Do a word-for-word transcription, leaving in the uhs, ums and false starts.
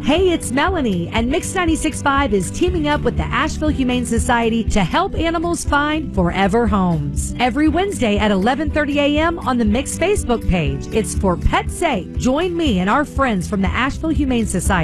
Hey, it's Melanie, and Mix ninety-six point five is teaming up with the Asheville Humane Society to help animals find forever homes. Every Wednesday at eleven thirty a.m. on the Mix Facebook page. It's for Pet's Sake. Join me and our friends from the Asheville Humane Society